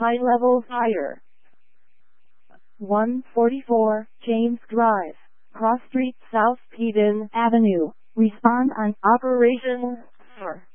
high-level fire. 144 James Drive, Cross Street, South Peden Avenue. Respond on Operation 4.